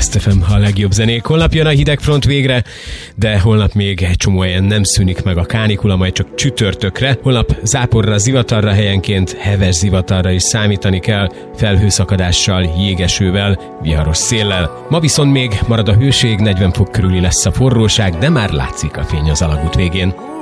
Best FM, a legjobb zenék. Holnap jön a hidegfront végre, de holnap még egy csomó helyen nem szűnik meg a kánikula, majd csak csütörtökre. Holnap záporra, zivatarra, helyenként heves zivatarra is számítani kell, felhőszakadással, jégesővel, viharos széllel. Ma viszont még marad a hőség, 40 fok körüli lesz a forróság, de már látszik a fény az alagút végén.